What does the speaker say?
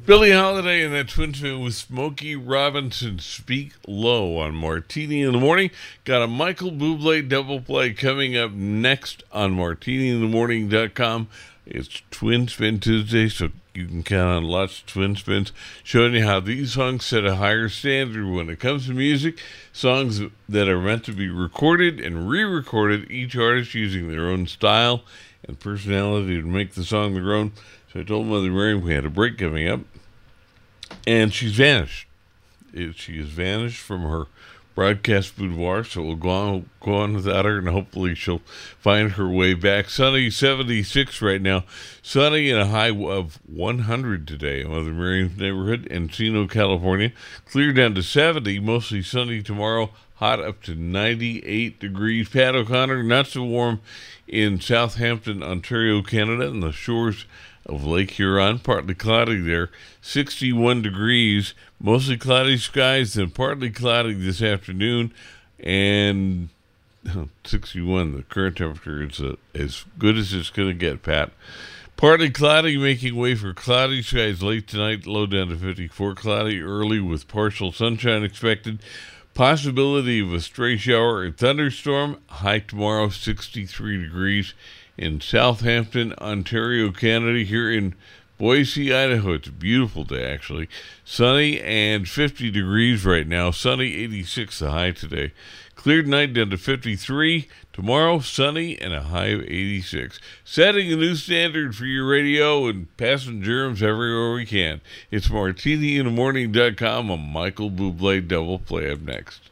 Billie Holiday and that twin twin with Smokey Robinson, Speak Low on Martini in the Morning. Got a Michael Bublé double play coming up next on martiniinthemorning.com. It's Twin Spin Tuesday, so you can count on lots of twin spins, showing you how these songs set a higher standard when it comes to music. Songs that are meant to be recorded and re-recorded, each artist using their own style and personality to make the song their own. So I told Mother Miriam we had a break coming up, and she's vanished. She has vanished from her broadcast boudoir, so we'll go on without her, and hopefully she'll find her way back. Sunny, 76 right now. Sunny and a high of 100 today in Mother Miriam's neighborhood, Encino, California. Clear down to 70, mostly sunny tomorrow. Hot up to 98 degrees. Pat O'Connor, not so warm in Southampton, Ontario, Canada, and the shores of Lake Huron. Partly cloudy there. 61 degrees. Mostly cloudy skies, then partly cloudy this afternoon. And 61, the current temperature is as good as it's going to get, Pat. Partly cloudy, making way for cloudy skies late tonight. Low down to 54. Cloudy early with partial sunshine expected. Possibility of a stray shower or thunderstorm. High tomorrow, 63 degrees in Southampton, Ontario, Canada. Here in Boise, Idaho, it's a beautiful day, actually. Sunny and 50 degrees right now. Sunny, 86 the high today. Cleared night down to 53. Tomorrow, sunny and a high of 86. Setting a new standard for your radio and passing germs everywhere we can. It's martiniinthemorning.com. A Michael Bublé double play up next.